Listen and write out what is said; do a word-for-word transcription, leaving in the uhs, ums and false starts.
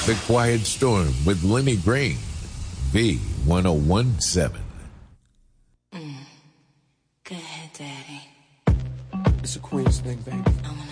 The Quiet Storm with Lenny Green, V ten seventeen. Mm. Go ahead, Daddy. It's a Queens thing, baby. I wanna